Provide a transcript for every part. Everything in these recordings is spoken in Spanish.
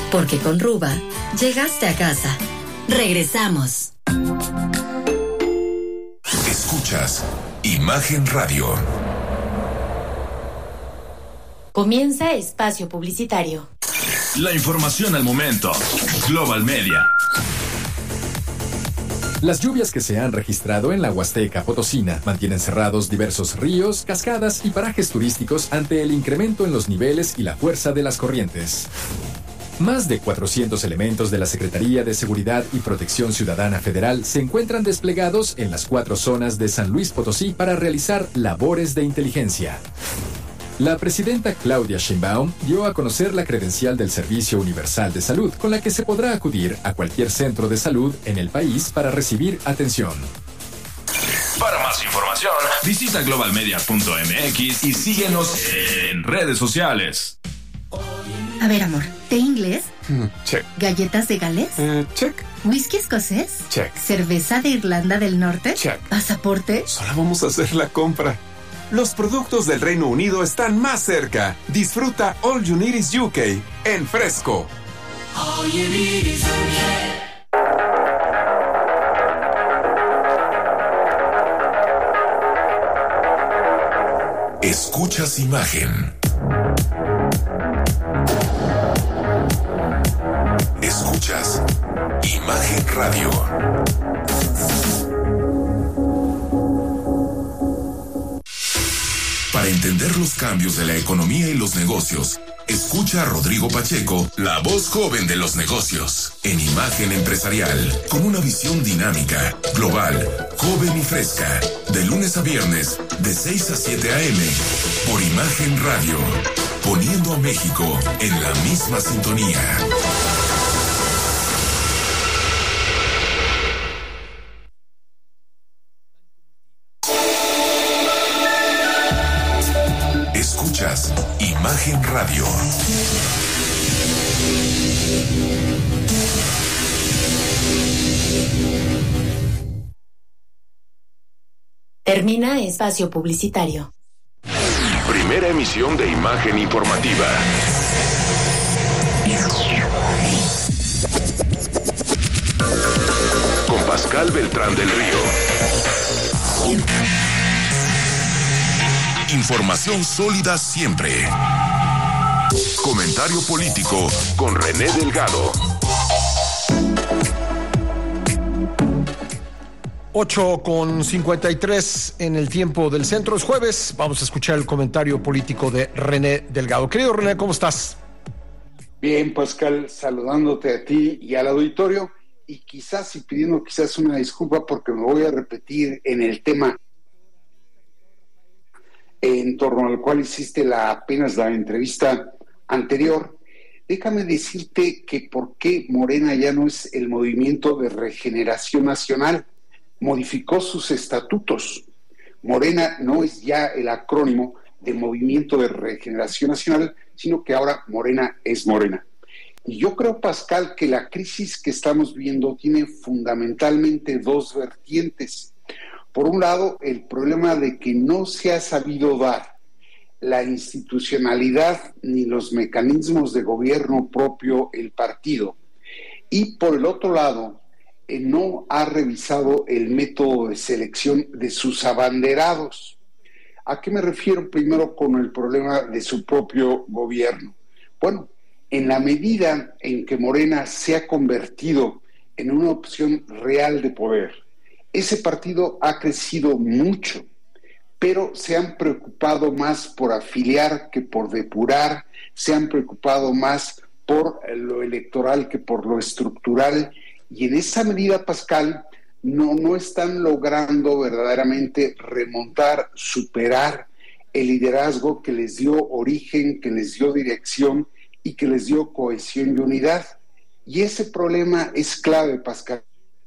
Porque con Ruba, llegaste a casa. Regresamos. Escuchas Imagen Radio. Comienza espacio publicitario. La información al momento. Global Media. Las lluvias que se han registrado en la Huasteca Potosina mantienen cerrados diversos ríos, cascadas y parajes turísticos ante el incremento en los niveles y la fuerza de las corrientes. Más de 400 elementos de la Secretaría de Seguridad y Protección Ciudadana Federal se encuentran desplegados en las 4 zonas de San Luis Potosí para realizar labores de inteligencia. La presidenta Claudia Sheinbaum dio a conocer la credencial del Servicio Universal de Salud, con la que se podrá acudir a cualquier centro de salud en el país para recibir atención. Para más información, visita globalmedia.mx y síguenos en redes sociales. A ver, amor, ¿té inglés? Check. ¿Galletas de Gales? Check. ¿Whisky escocés? Check. ¿Cerveza de Irlanda del Norte? Check. ¿Pasaporte? Solo vamos a hacer la compra. Los productos del Reino Unido están más cerca. Disfruta All You Need Is UK en Fresco. All you need is Escuchas Imagen. Escuchas Imagen Radio. Para entender los cambios de la economía y los negocios, escucha a Rodrigo Pacheco, la voz joven de los negocios, en Imagen Empresarial, con una visión dinámica, global, joven y fresca, de lunes a viernes, de 6 a 7 a.m., por Imagen Radio, poniendo a México en la misma sintonía. Escuchas Imagen Radio. Termina espacio publicitario. Primera emisión de Imagen Informativa. Con Pascal Beltrán del Río. Información sólida siempre. Comentario político con René Delgado. 8:53 en el tiempo del centro. Es jueves. Vamos a escuchar el comentario político de René Delgado. Querido René, ¿cómo estás? Bien, Pascal, saludándote a ti y al auditorio, y quizás y pidiendo quizás una disculpa porque me voy a repetir en el tema en torno al cual hiciste apenas la entrevista anterior. Déjame decirte que por qué Morena ya no es el Movimiento de Regeneración Nacional. Modificó sus estatutos. Morena no es ya el acrónimo de Movimiento de Regeneración Nacional, sino que ahora Morena es Morena. Y yo creo, Pascal, que la crisis que estamos viendo tiene fundamentalmente 2 vertientes. Por un lado, el problema de que no se ha sabido dar la institucionalidad ni los mecanismos de gobierno propio el partido. Y por el otro lado, no ha revisado el método de selección de sus abanderados. ¿A qué me refiero primero con el problema de su propio gobierno? Bueno, en la medida en que Morena se ha convertido en una opción real de poder, ese partido ha crecido mucho, pero se han preocupado más por afiliar que por depurar, se han preocupado más por lo electoral que por lo estructural, y en esa medida, Pascal, no están logrando verdaderamente remontar, superar el liderazgo que les dio origen, que les dio dirección y que les dio cohesión y unidad. Y ese problema es clave, Pascal.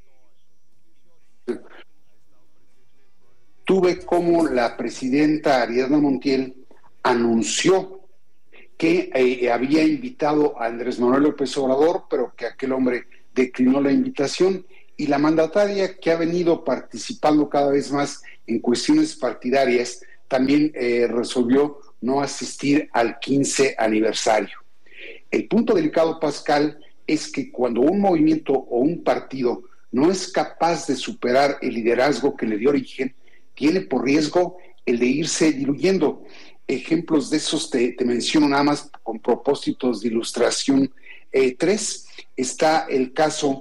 Tuve como la presidenta Ariadna Montiel anunció que había invitado a Andrés Manuel López Obrador, pero que aquel hombre declinó la invitación, y la mandataria, que ha venido participando cada vez más en cuestiones partidarias, también resolvió no asistir al 15 aniversario. El punto delicado, Pascal, es que cuando un movimiento o un partido no es capaz de superar el liderazgo que le dio origen, tiene por riesgo el de irse diluyendo. Ejemplos de esos te menciono nada más con propósitos de ilustración. 3, está el caso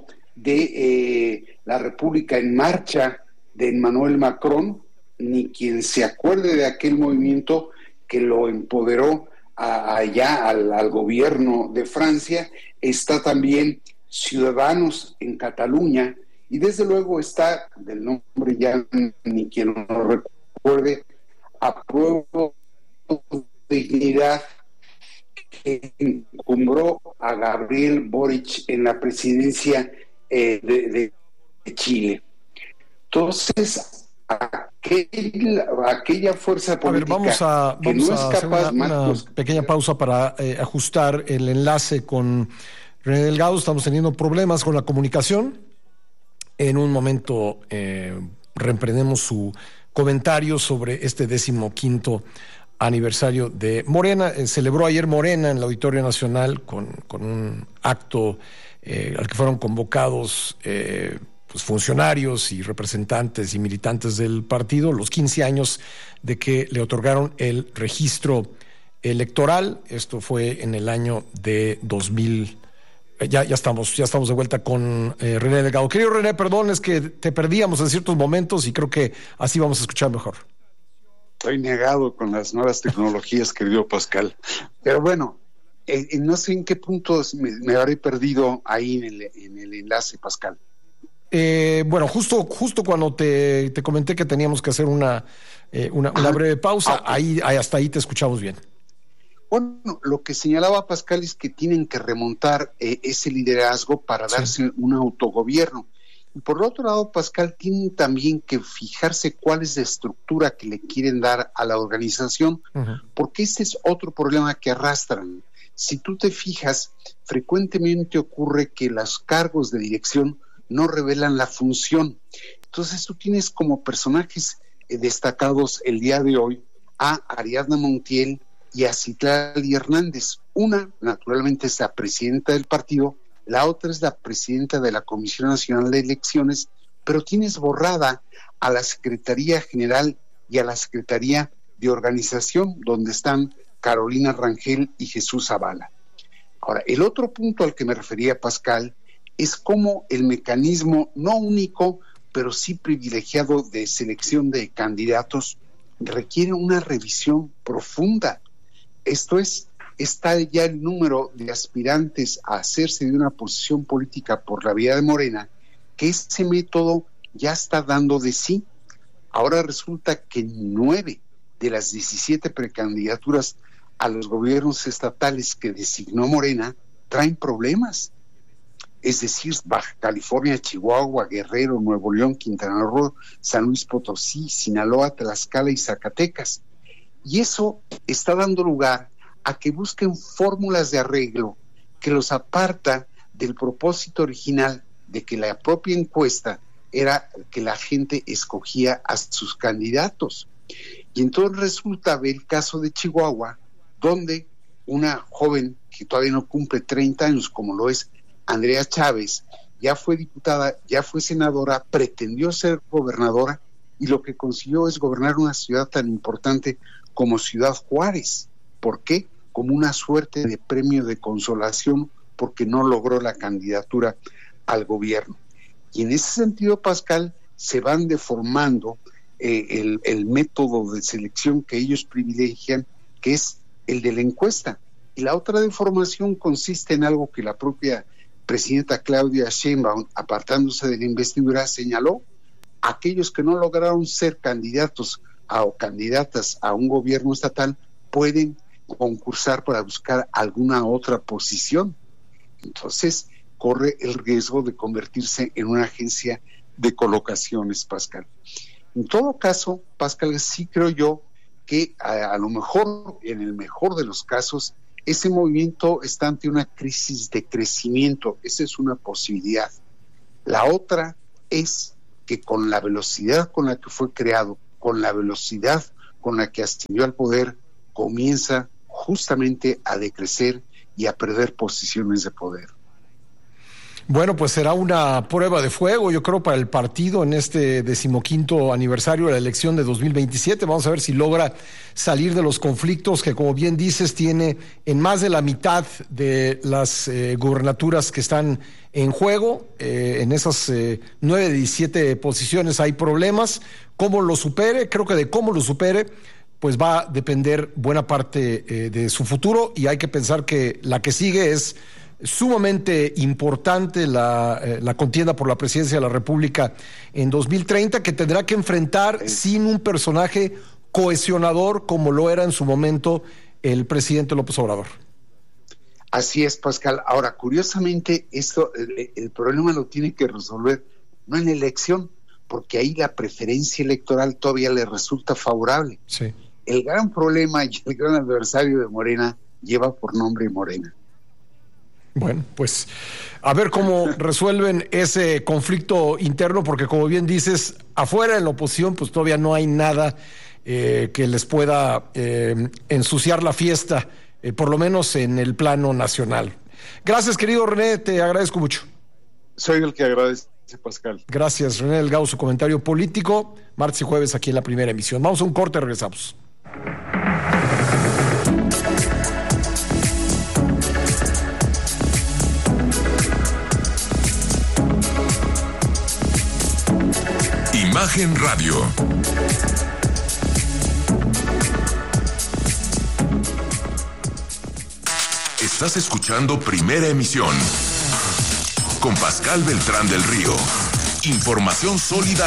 de la República en Marcha de Emmanuel Macron, ni quien se acuerde de aquel movimiento que lo empoderó allá al gobierno de Francia. Está también Ciudadanos en Cataluña, y desde luego está, del nombre ya ni quien lo recuerde, Apruebo Dignidad, que encumbró a Gabriel Boric en la presidencia de Chile. Entonces, aquella fuerza política. A ver, vamos a hacer una más pequeña pausa para ajustar el enlace con René Delgado. Estamos teniendo problemas con la comunicación. En un momento reemprendemos su comentario sobre este 15º aniversario de Morena. Celebró ayer Morena en el Auditorio Nacional con un acto al que fueron convocados pues funcionarios y representantes y militantes del partido, los 15 años de que le otorgaron el registro electoral. Esto fue en el año de 2000. Ya estamos de vuelta con René Delgado. Querido René, perdón, es que te perdíamos en ciertos momentos y creo que así vamos a escuchar mejor. Estoy negado con las nuevas tecnologías, querido Pascal. Pero bueno, no sé en qué puntos me habré perdido ahí en el enlace, Pascal. Bueno, justo cuando te comenté que teníamos que hacer una breve pausa, okay. Hasta ahí te escuchamos bien. Bueno, lo que señalaba Pascal es que tienen que remontar ese liderazgo para darse un autogobierno. Y por otro lado, Pascal, tienen también que fijarse cuál es la estructura que le quieren dar a la organización, porque ese es otro problema que arrastran. Si tú te fijas, frecuentemente ocurre que los cargos de dirección no revelan la función. Entonces tú tienes como personajes destacados el día de hoy a Ariadna Montiel y a Citlali Hernández. Una, naturalmente, es la presidenta del partido, la otra es la presidenta de la Comisión Nacional de Elecciones, pero tienes borrada a la Secretaría General y a la Secretaría de Organización, donde están Carolina Rangel y Jesús Zavala. Ahora, el otro punto al que me refería, Pascal, es cómo el mecanismo no único, pero sí privilegiado de selección de candidatos requiere una revisión profunda. Esto es, está ya el número de aspirantes a hacerse de una posición política por la vía de Morena, que ese método ya está dando de sí. Ahora resulta que 9 de las 17 precandidaturas a los gobiernos estatales que designó Morena traen problemas. Es decir, Baja California, Chihuahua, Guerrero, Nuevo León, Quintana Roo, San Luis Potosí, Sinaloa, Tlaxcala y Zacatecas. Y eso está dando lugar a que busquen fórmulas de arreglo que los aparta del propósito original de que la propia encuesta era que la gente escogía a sus candidatos. Y entonces resulta ver el caso de Chihuahua, donde una joven que todavía no cumple 30 años, como lo es Andrea Chávez, ya fue diputada, ya fue senadora, pretendió ser gobernadora y lo que consiguió es gobernar una ciudad tan importante como Ciudad Juárez. ¿Por qué? Como una suerte de premio de consolación porque no logró la candidatura al gobierno. Y en ese sentido, Pascal, se van deformando el método de selección que ellos privilegian, que es el de la encuesta. Y la otra deformación consiste en algo que la propia presidenta Claudia Sheinbaum, apartándose de la investidura, señaló: aquellos que no lograron ser candidatos o candidatas a un gobierno estatal pueden concursar para buscar alguna otra posición. Entonces corre el riesgo de convertirse en una agencia de colocaciones, Pascal. En todo caso, Pascal, sí creo yo que a lo mejor, en el mejor de los casos, ese movimiento está ante una crisis de crecimiento. Esa es una posibilidad. La otra es que con la velocidad con la que fue creado, con la velocidad con la que ascendió al poder, comienza justamente a decrecer y a perder posiciones de poder. Bueno, pues será una prueba de fuego, yo creo, para el partido en este 15º aniversario de la elección de 2027. Vamos a ver si logra salir de los conflictos que, como bien dices, tiene en más de la mitad de las gubernaturas que están en juego. En esas 9 de 17 posiciones hay problemas. ¿Cómo lo supere? Creo que de cómo lo supere, pues va a depender buena parte de su futuro, y hay que pensar que la que sigue es sumamente importante, la contienda por la presidencia de la República en 2030, que tendrá que enfrentar sin un personaje cohesionador como lo era en su momento el presidente López Obrador. Así es, Pascal. Ahora, curiosamente, el problema lo tiene que resolver no en la elección, porque ahí la preferencia electoral todavía le resulta favorable. Sí. El gran problema y el gran adversario de Morena lleva por nombre Morena. Bueno, pues a ver cómo resuelven ese conflicto interno, porque como bien dices, afuera en la oposición pues todavía no hay nada que les pueda ensuciar la fiesta, por lo menos en el plano nacional. Gracias, querido René, te agradezco mucho. Soy el que agradece, Pascal. Gracias, René Delgado, su comentario político, martes y jueves aquí en la primera emisión. Vamos a un corte, regresamos. Imagen Radio. Estás escuchando Primera Emisión con Pascal Beltrán del Río. Información sólida